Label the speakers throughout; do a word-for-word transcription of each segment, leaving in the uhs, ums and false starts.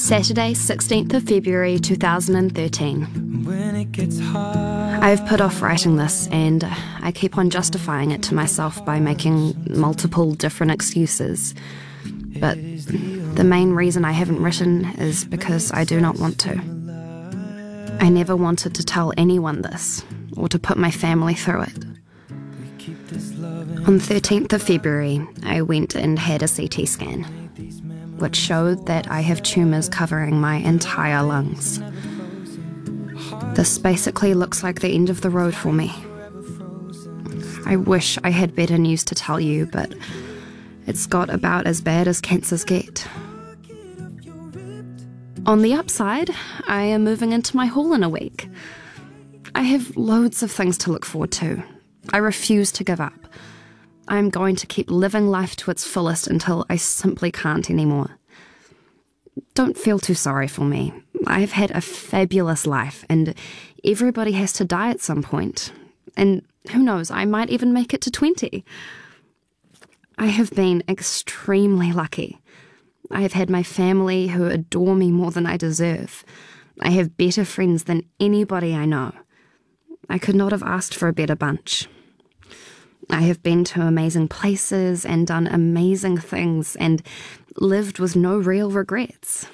Speaker 1: Saturday, sixteenth of February two thousand thirteen.
Speaker 2: When it gets hard,
Speaker 1: I've put off writing this, and I keep on justifying it to myself by making multiple different excuses. But the main reason I haven't written is because I do not want to. I never wanted to tell anyone this, or to put my family through it. On the thirteenth of February, I went and had a C T scan, which showed that I have tumours covering my entire lungs. This basically looks like the end of the road for me. I wish I had better news to tell you, but it's got about as bad as cancers get. On the upside, I am moving into my hall in a week. I have loads of things to look forward to. I refuse to give up. I'm going to keep living life to its fullest until I simply can't anymore. Don't feel too sorry for me. I've had a fabulous life, and everybody has to die at some point. And who knows, I might even make it to twenty. I have been extremely lucky. I have had my family who adore me more than I deserve. I have better friends than anybody I know. I could not have asked for a better bunch. I have been to amazing places and done amazing things and lived with no real regrets.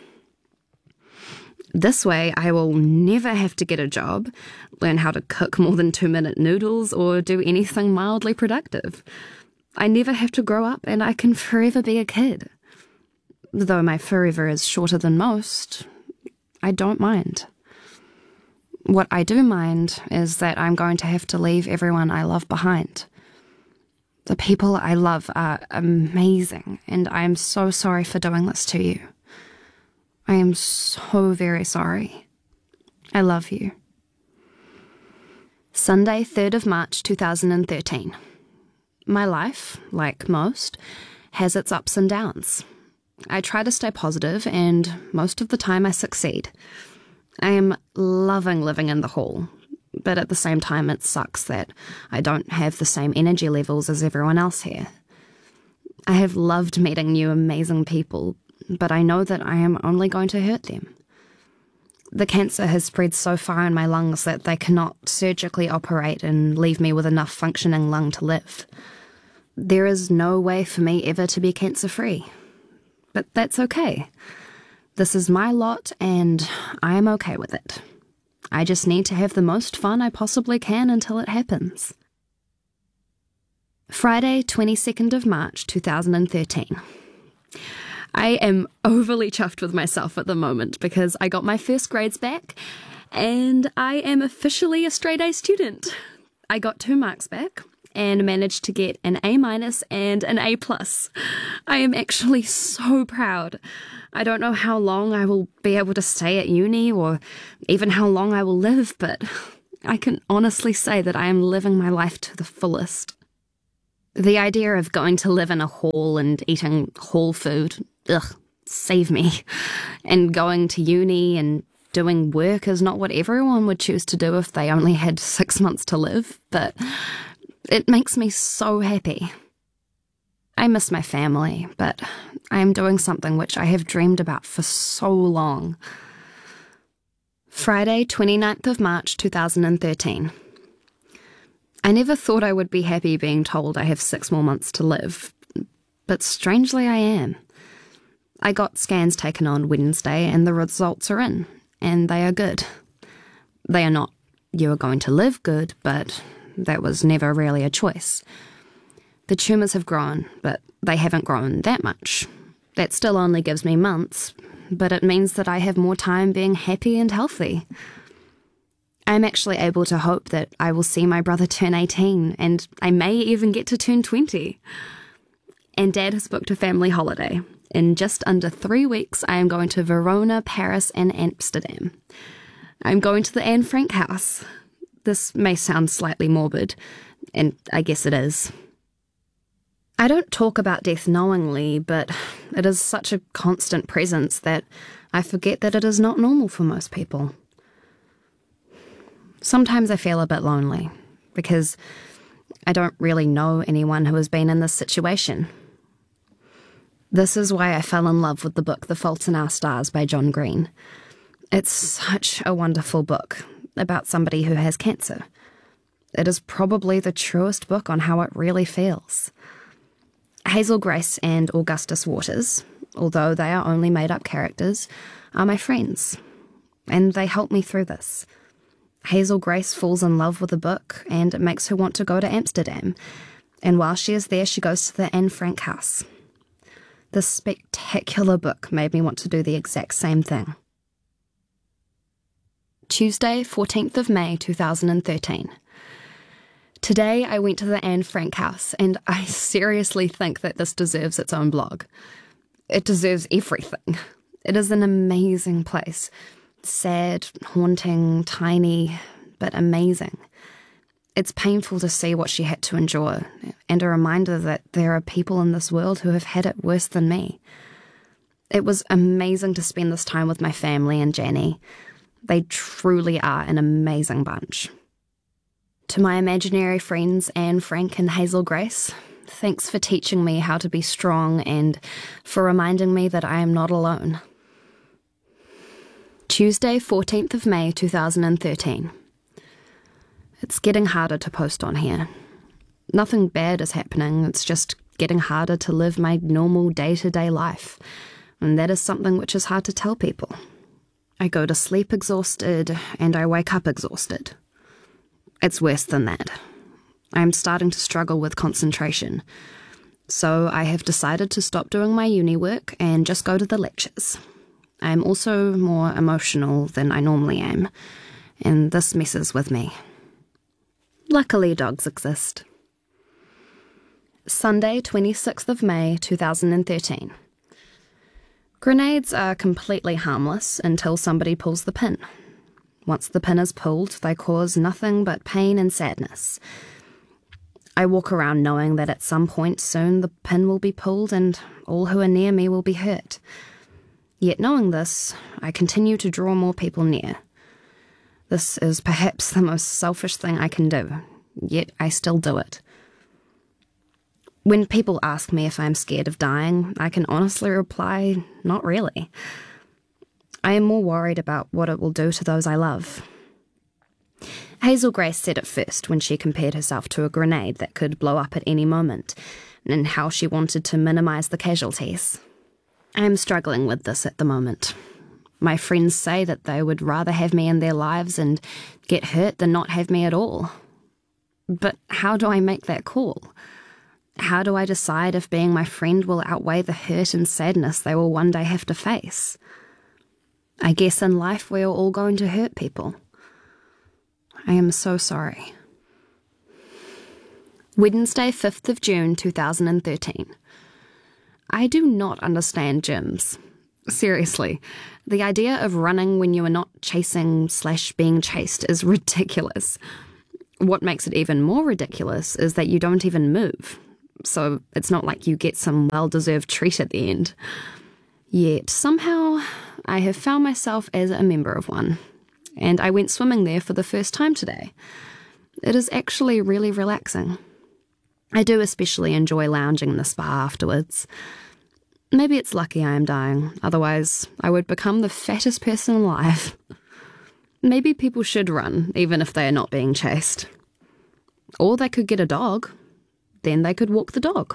Speaker 1: This way, I will never have to get a job, learn how to cook more than two-minute noodles, or do anything mildly productive. I never have to grow up, and I can forever be a kid. Though my forever is shorter than most, I don't mind. What I do mind is that I'm going to have to leave everyone I love behind. The people I love are amazing, and I am so sorry for doing this to you. I am so very sorry. I love you. Sunday, third of March two thousand thirteen. My life, like most, has its ups and downs. I try to stay positive, and most of the time I succeed. I am loving living in the hall, but at the same time it sucks that I don't have the same energy levels as everyone else here. I have loved meeting new amazing people, but I know that I am only going to hurt them. The cancer has spread so far in my lungs that they cannot surgically operate and leave me with enough functioning lung to live. There is no way for me ever to be cancer-free. But that's okay. This is my lot, and I am okay with it. I just need to have the most fun I possibly can until it happens. Friday, twenty-second of March two thousand thirteen. I am overly chuffed with myself at the moment because I got my first grades back, and I am officially a straight A student. I got two marks back and managed to get an A minus and an A plus. I am actually so proud. I don't know how long I will be able to stay at uni or even how long I will live, but I can honestly say that I am living my life to the fullest. The idea of going to live in a hall and eating hall food, ugh, save me. And going to uni and doing work is not what everyone would choose to do if they only had six months to live, but it makes me so happy. I miss my family, but I am doing something which I have dreamed about for so long. Friday, twenty-ninth of March two thousand thirteen. I never thought I would be happy being told I have six more months to live, but strangely I am. I got scans taken on Wednesday and the results are in, and they are good. They are not, you are going to live good, but that was never really a choice. The tumours have grown, but they haven't grown that much. That still only gives me months, but it means that I have more time being happy and healthy. I'm actually able to hope that I will see my brother turn eighteen, and I may even get to turn twenty. And Dad has booked a family holiday. In just under three weeks, I am going to Verona, Paris, and Amsterdam. I'm going to the Anne Frank house. This may sound slightly morbid, and I guess it is. I don't talk about death knowingly, but it is such a constant presence that I forget that it is not normal for most people. Sometimes I feel a bit lonely, because I don't really know anyone who has been in this situation. This is why I fell in love with the book The Fault in Our Stars by John Green. It's such a wonderful book about somebody who has cancer. It is probably the truest book on how it really feels. Hazel Grace and Augustus Waters, although they are only made-up characters, are my friends, and they help me through this. Hazel Grace falls in love with the book, and it makes her want to go to Amsterdam, and while she is there, she goes to the Anne Frank house. This spectacular book made me want to do the exact same thing. Tuesday, fourteenth of May, two thousand thirteen. Today I went to the Anne Frank house, and I seriously think that this deserves its own blog. It deserves everything. It is an amazing place. Sad, haunting, tiny, but amazing. It's painful to see what she had to endure, and a reminder that there are people in this world who have had it worse than me. It was amazing to spend this time with my family and Janny. They truly are an amazing bunch. To my imaginary friends Anne Frank and Hazel Grace, thanks for teaching me how to be strong and for reminding me that I am not alone. Tuesday, fourteenth of May, two thousand thirteen. It's getting harder to post on here. Nothing bad is happening, it's just getting harder to live my normal day-to-day life, and that is something which is hard to tell people. I go to sleep exhausted, and I wake up exhausted. It's worse than that. I'm starting to struggle with concentration, so I have decided to stop doing my uni work and just go to the lectures. I am also more emotional than I normally am, and this messes with me. Luckily, dogs exist. Sunday, twenty-sixth of May, two thousand thirteen. Grenades are completely harmless until somebody pulls the pin. Once the pin is pulled, they cause nothing but pain and sadness. I walk around knowing that at some point soon the pin will be pulled and all who are near me will be hurt. Yet knowing this, I continue to draw more people near. This is perhaps the most selfish thing I can do, yet I still do it. When people ask me if I'm scared of dying, I can honestly reply, not really. I am more worried about what it will do to those I love. Hazel Grace said it first when she compared herself to a grenade that could blow up at any moment, and how she wanted to minimise the casualties. I am struggling with this at the moment. My friends say that they would rather have me in their lives and get hurt than not have me at all. But how do I make that call? How do I decide if being my friend will outweigh the hurt and sadness they will one day have to face? I guess in life we are all going to hurt people. I am so sorry. Wednesday, fifth of June, two thousand thirteen. I do not understand gyms. Seriously, the idea of running when you are not chasing slash being chased is ridiculous. What makes it even more ridiculous is that you don't even move, so it's not like you get some well-deserved treat at the end. Yet somehow I have found myself as a member of one, and I went swimming there for the first time today. It is actually really relaxing. I do especially enjoy lounging in the spa afterwards. Maybe it's lucky I am dying, otherwise I would become the fattest person alive. Maybe people should run, even if they are not being chased. Or they could get a dog. Then they could walk the dog.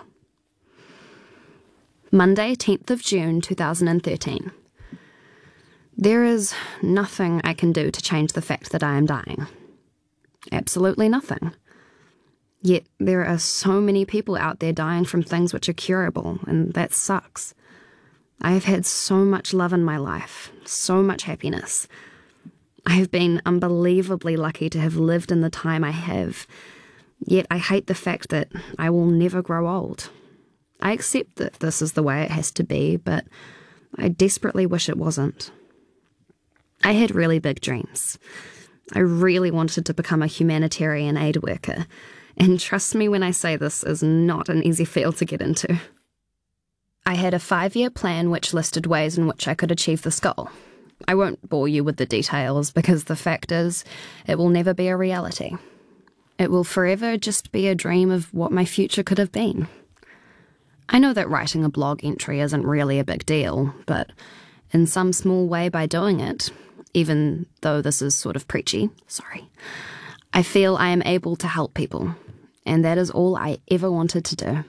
Speaker 1: Monday, tenth of June, two thousand thirteen. There is nothing I can do to change the fact that I am dying. Absolutely nothing. Yet there are so many people out there dying from things which are curable, and that sucks. I have had so much love in my life, so much happiness. I have been unbelievably lucky to have lived in the time I have, yet I hate the fact that I will never grow old. I accept that this is the way it has to be, but I desperately wish it wasn't. I had really big dreams. I really wanted to become a humanitarian aid worker, and trust me when I say this is not an easy field to get into. I had a five-year plan which listed ways in which I could achieve this goal. I won't bore you with the details because the fact is, it will never be a reality. It will forever just be a dream of what my future could have been. I know that writing a blog entry isn't really a big deal, but in some small way by doing it, even though this is sort of preachy, sorry, I feel I am able to help people, and that is all I ever wanted to do.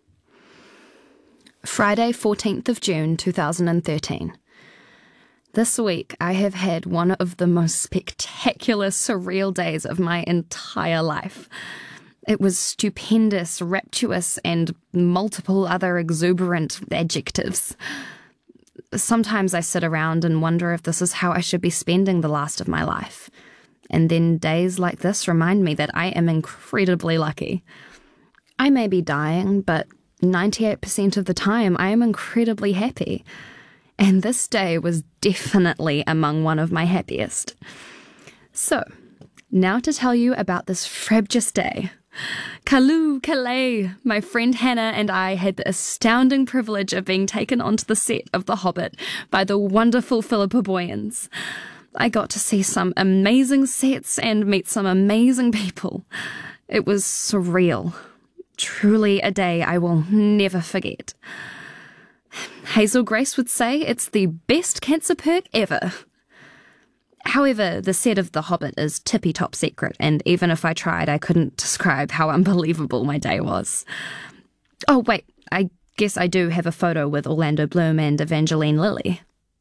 Speaker 1: Friday, fourteenth of June, two thousand thirteen. This week I have had one of the most spectacular, surreal days of my entire life. It was stupendous, rapturous, and multiple other exuberant adjectives. Sometimes I sit around and wonder if this is how I should be spending the last of my life. And then days like this remind me that I am incredibly lucky. I may be dying, but ninety-eight percent of the time I am incredibly happy. And this day was definitely among one of my happiest. So, now to tell you about this frabjous day. Kalu Calais, my friend Hannah and I had the astounding privilege of being taken onto the set of The Hobbit by the wonderful Philippa Boyens. I got to see some amazing sets and meet some amazing people. It was surreal. Truly a day I will never forget. Hazel Grace would say it's the best cancer perk ever. However, the set of The Hobbit is tippy-top secret, and even if I tried, I couldn't describe how unbelievable my day was. Oh, wait, I guess I do have a photo with Orlando Bloom and Evangeline Lilly.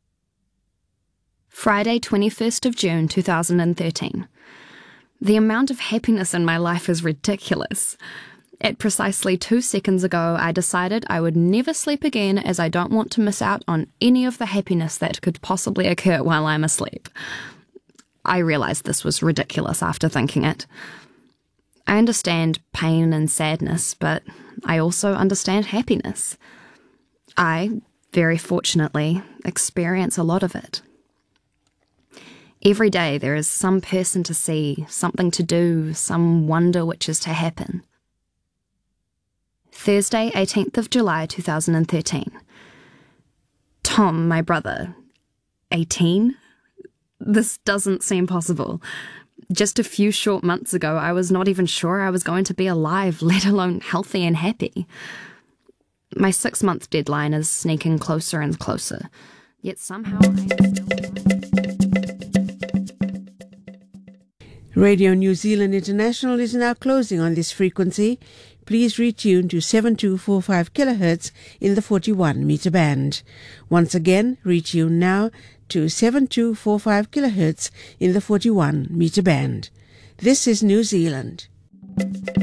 Speaker 1: Friday, twenty-first of June, two thousand thirteen. The amount of happiness in my life is ridiculous. At precisely two seconds ago, I decided I would never sleep again as I don't want to miss out on any of the happiness that could possibly occur while I'm asleep. I realised this was ridiculous after thinking it. I understand pain and sadness, but I also understand happiness. I, very fortunately, experience a lot of it. Every day there is some person to see, something to do, some wonder which is to happen. Thursday, eighteenth of July, two thousand thirteen. Tom, my brother, eighteen? This doesn't seem possible. Just a few short months ago, I was not even sure I was going to be alive, let alone healthy and happy. My six-month deadline is sneaking closer and closer, yet somehow I am still alive.
Speaker 3: Radio New Zealand International is now closing on this frequency. Please retune to seven two four five kilohertz in the forty-one meter band. Once again, retune now to seven two four five kilohertz in the forty-one meter band. This is New Zealand.